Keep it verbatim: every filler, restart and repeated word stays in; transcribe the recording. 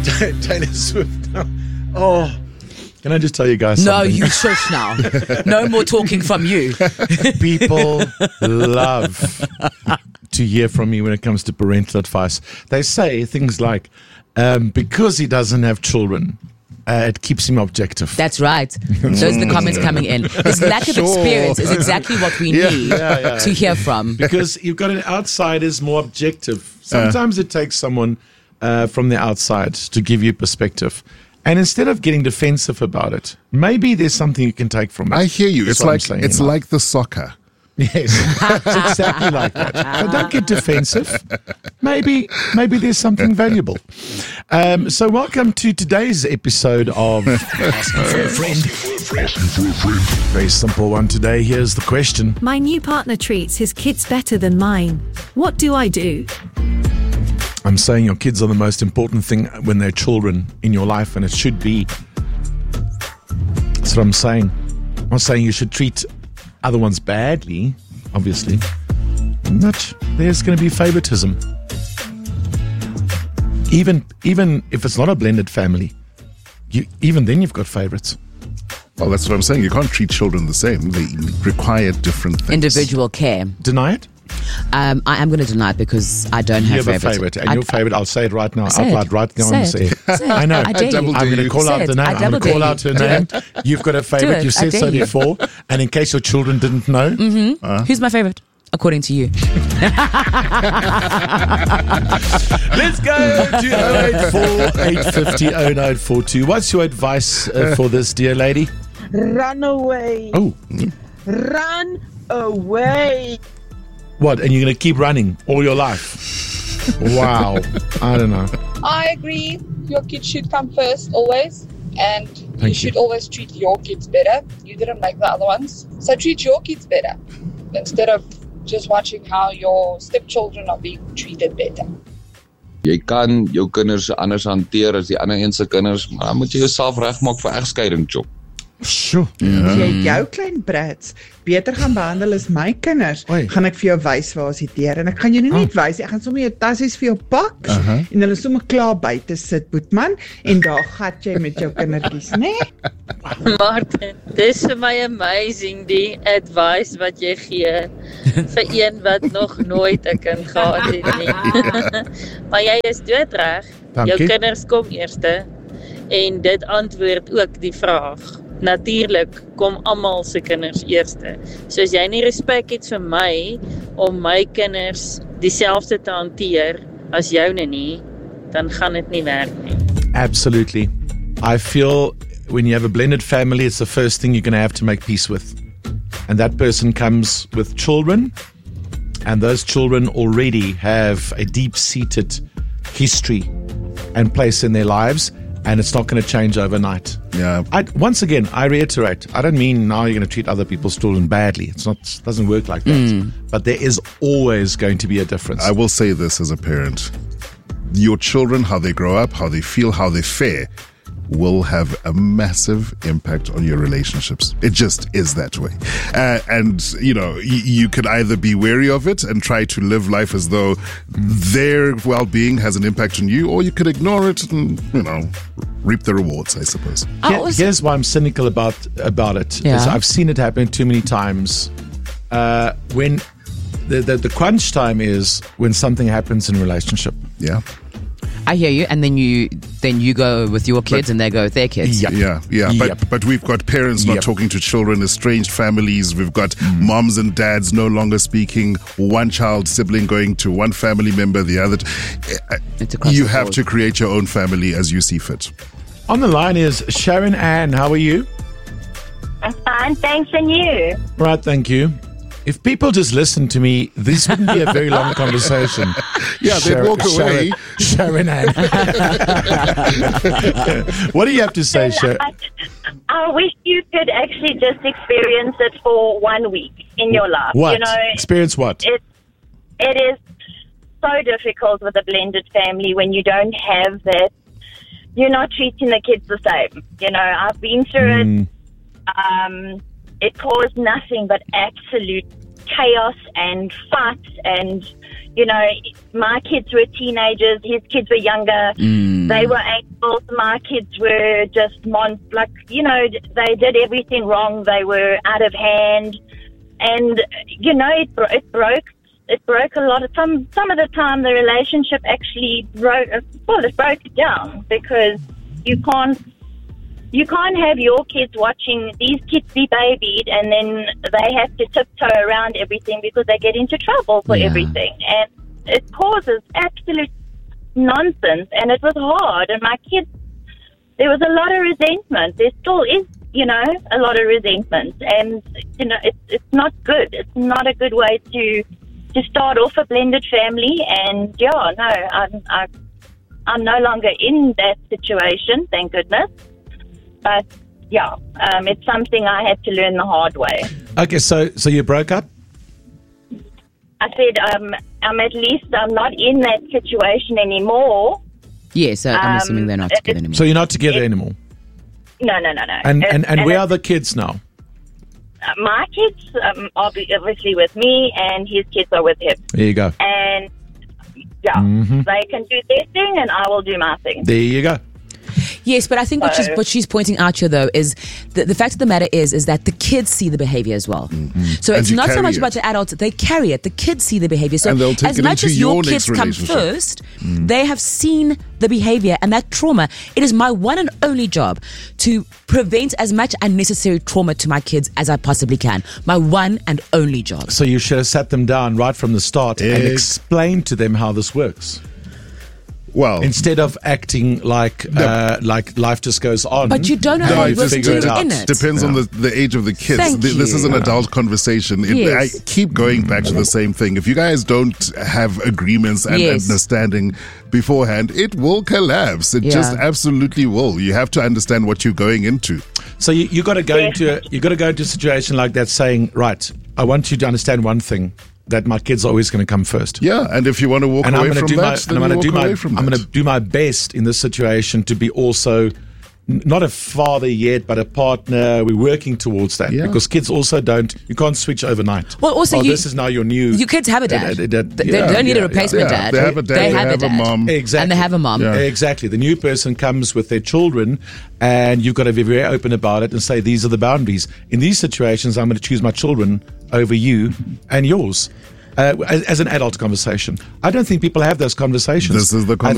Taylor Swift. Oh, can I just tell you guys No, something? you shush now. No more talking from you. People love to hear from me when it comes to parental advice. They say things like, um, because he doesn't have children, uh, it keeps him objective. That's right. Those are the comments coming in. His lack of Sure. experience is exactly what we Yeah, need yeah, yeah. to hear from. Because you've got an outsider's more objective. Sometimes it takes someone uh, from the outside to give you perspective. And instead of getting defensive about it, maybe there's something you can take from it. I hear you. That's It's what I'm like saying, it's you know. like the soccer. Yes, it's exactly like that. But don't get defensive. Maybe, maybe there's something valuable. Um, so, welcome to today's episode of Asking for a Friend. Very simple one today. Here's the question. My new partner treats his kids better than mine. What do I do? I'm saying your kids are the most important thing when they're children in your life, and it should be. That's what I'm saying. I'm not saying you should treat other ones badly, obviously. But there's going to be favoritism. Even even if it's not a blended family, you even then you've got favorites. Well, that's what I'm saying. You can't treat children the same. They require different things. Individual care. Deny it? Um, I am going to deny it because I don't You have have a favorites. favorite, and I- your favorite, I'll say it right now, Say out it. loud, right now Say on it. the air. Say it. I know. I dare double you. dare I'm going you. to call Say out it. the name. I I'm going double to call dare out her you. Do name. it. You've got a favorite. it. You I said dare so you. before. And in case your children didn't know, Who's my favorite? According to you. let's go to oh eight four, eight five zero, oh nine four two. What's your advice uh, for this, dear lady? Run away. Oh, Run away. what? And you're going to keep running all your life? Wow. I don't know. I agree. Your kids should come first, always. And Thank you you. should always treat your kids better. You didn't make the other ones. So treat your kids better instead of just watching how your stepchildren are being treated better. Jy kan jou kinders anders hanteer as die ander een se kinders, maar dan moet jy jouself regmaak vir egskeiding, chop. Sure. Jy jou klein brats beter gaan behandel as my kinders. Oei. Gaan ek vir jou wys waar is die deur en ek gaan jou nie net wys, ek gaan sommer jou tassies vir jou pak Uh-huh. en hulle sommer klaar buite sit, Boetman, en daar gat jy met jou kindertjies, né? Martin, dis vir my amazing die advice wat jy gee vir een wat nog nooit 'n kind gehad het nie. Maar jy is doodreg. Dankie. Jou kinders kom eerste en dit antwoord ook die vraag. Natuurlik kom almal se kinders eerste. So as jy nie respek het vir my om my kinders dieselfde te hanteer as joune nie, dan gaan dit nie werk nie. Absolutely. I feel when you have a blended family, it's the first thing you're going to have to make peace with. And that person comes with children, and those children already have a deep-seated history and place in their lives, and it's not going to change overnight. Yeah. I, once again, I reiterate, I don't mean now you're going to treat other people's children badly. It's not, it doesn't work like that. But there is always going to be a difference. I will say this as a parent. Your children, how they grow up, how they feel, how they fare, will have a massive impact on your relationships. It just is that way. Uh, and, you know, y- you could either be wary of it and try to live life as though their well-being has an impact on you, or you could ignore it and, you know, reap the rewards, I suppose. I Here- also- Here's why I'm cynical about about it. Yeah. Is I've seen it happen too many times. Uh, when the, the the crunch time is when something happens in a relationship. Yeah. I hear you, and then you then you go with your kids, and they go with their kids. Yep. Yeah, yeah, Yep. but but we've got parents not Yep. talking to children, estranged families. We've got moms and dads no longer speaking. One child sibling going to one family member, the other. It's across You the have board. to create your own family as you see fit. On the line is Sharon Ann. How are you? I'm fine, thanks, and you? Right, thank you. If people just listen to me, this wouldn't be a very long conversation. Yeah, they'd walk away. Sharon, Sharon Ann. What do you have to say, Sharon? I, I wish you could actually just experience it for one week in your life. What? You know, Experience what? it it is so difficult with a blended family when you don't have that. You're not treating the kids the same. You know, I've been through Mm. it. Um, it caused nothing but absolute chaos and fights. And, you know, my kids were teenagers. His kids were younger. Mm. They were eight examples, my kids were just mon- like, you know, they did everything wrong. They were out of hand. And, you know, it, bro- it broke. It broke a lot of some. Some of the time, the relationship actually broke. Well, it broke down because you can't. You can't have your kids watching these kids be babied, and then they have to tiptoe around everything because they get into trouble for Yeah. everything, and it causes absolute nonsense. And it was hard. And my kids, there was a lot of resentment. There still is, you know, a lot of resentment, and you know, it's it's not good. It's not a good way to. to start off a blended family. And yeah, no, I'm, I, I'm no longer in that situation, thank goodness. But yeah, um, it's something I had to learn the hard way. Okay, so so you broke up? I said, um, I'm at least, I'm not in that situation anymore. Yeah, so I'm Um, assuming they're not it- together anymore. So you're not together anymore? No, no, no, no. And It- and, and where it- are the kids now? uh, my kids um, are be- obviously with me, and his kids are with him. There you go. And yeah, Mm-hmm. they can do their thing, and I will do my thing. There you go. Yes, but I think what she's So- what she's pointing out here though is the, the fact of the matter is is that the kids see the behavior as well. So And it's you not so carry much it. about the adults; they carry it. The kids see the behavior. So And they'll take as it much into as your your kids next come relationship. first, they have seen the behavior and that trauma. It is my one and only job to prevent as much unnecessary trauma to my kids as I possibly can. My one and only job. So you should have sat them down right from the start and Ex- explained to them how this works. Well, Instead of acting like uh, like life just goes on. But you don't know and how you it works figure until it you're in out. it. depends on the, the age of the kids. Thank Th- This you. is an adult conversation. It, Yes. I keep going back to the same thing. If you guys don't have agreements and Yes. understanding beforehand, it will collapse. It Yeah. just absolutely will. You have to understand what you're going into. So you you got to go into a, you got to go into a situation like that, saying, right, I want you to understand one thing, that my kids are always going to come first. Yeah, and if you want to walk And I'm away going to from do my that, and then I'm you going to walk do my away from I'm that. going to do my best in this situation to be also n- not a father yet, but a partner. We're working towards that Yeah. because kids also don't. You can't switch overnight. Well, also oh, you- this is now your new. Your kids have a dad. Uh, uh, uh, They- yeah, they don't need yeah, a replacement Yeah, dad. they have a dad, they have a dad. mom. Exactly. And they have a mom. Yeah. Exactly. The new person comes with their children, and you've got to be very open about it and say, these are the boundaries. In these situations, I'm going to choose my children over you and yours. Uh, as, as an adult conversation. I don't think people have those conversations. This is the I